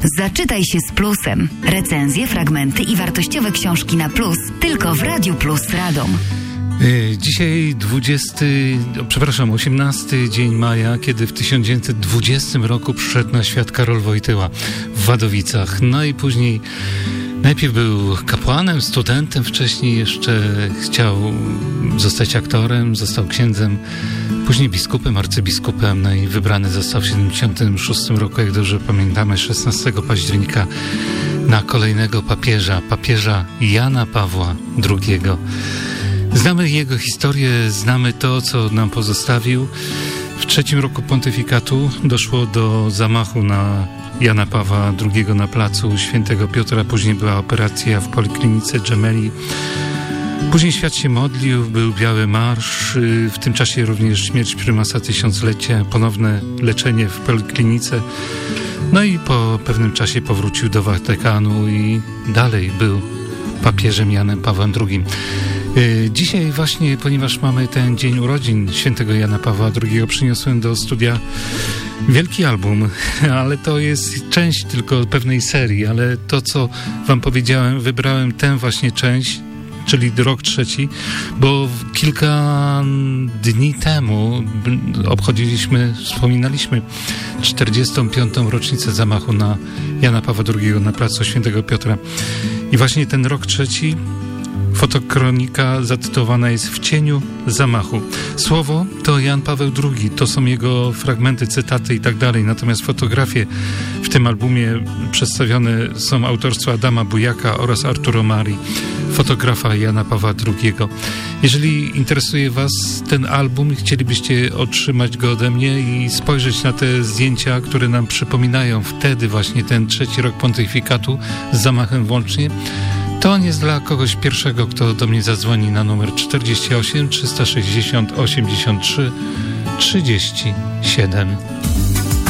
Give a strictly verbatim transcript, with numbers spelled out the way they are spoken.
Zaczytaj się z plusem. Recenzje, fragmenty i wartościowe książki na plus tylko w Radiu Plus Radom. Dzisiaj dwudziesty, przepraszam, osiemnasty dzień maja, kiedy w tysiąc dziewięćset dwudziestym roku przyszedł na świat Karol Wojtyła w Wadowicach. No i później najpierw był kapłanem, studentem, wcześniej jeszcze chciał zostać aktorem, został księdzem, później biskupem, arcybiskupem, no i wybrany został w siedemdziesiątym szóstym roku, jak dobrze pamiętamy, szesnastego października na kolejnego papieża, papieża Jana Pawła drugiego. Znamy jego historię, znamy to, co nam pozostawił. W trzecim roku pontyfikatu doszło do zamachu na Jana Pawła drugiego na placu Świętego Piotra. Później była operacja w Poliklinice Gemelli. Później świat się modlił, był Biały Marsz. W tym czasie również śmierć prymasa tysiąclecia, ponowne leczenie w Poliklinice. No i po pewnym czasie powrócił do Watykanu i dalej był papieżem Janem Pawłem drugim. Dzisiaj właśnie, ponieważ mamy ten dzień urodzin świętego Jana Pawła drugiego, przyniosłem do studia wielki album, ale to jest część tylko pewnej serii, ale to, co wam powiedziałem, wybrałem tę właśnie część, czyli rok trzeci, bo kilka dni temu obchodziliśmy, wspominaliśmy czterdziestą piątą rocznicę zamachu na Jana Pawła drugiego na placu Świętego Piotra. I właśnie ten rok trzeci, fotokronika zatytułowana jest W cieniu zamachu. Słowo to Jan Paweł drugi, to są jego fragmenty, cytaty i tak dalej, natomiast fotografie w tym albumie przedstawione są autorstwa Adama Bujaka oraz Arturo Mari, fotografa Jana Pawła drugiego. Jeżeli interesuje was ten album i chcielibyście otrzymać go ode mnie i spojrzeć na te zdjęcia, które nam przypominają wtedy właśnie ten trzeci rok pontyfikatu z zamachem włącznie, to on jest dla kogoś pierwszego, kto do mnie zadzwoni na numer czterdzieści osiem trzysta sześćdziesiąt osiemdziesiąt trzy trzydzieści siedem.